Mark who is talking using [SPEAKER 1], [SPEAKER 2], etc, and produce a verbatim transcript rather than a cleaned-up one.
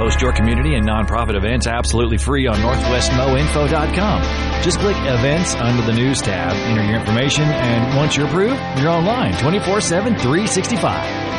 [SPEAKER 1] Host your community and nonprofit events absolutely free on northwest mo info dot com. Just click Events under the News tab, enter your information, and once you're approved, you're online twenty-four seven, three sixty-five.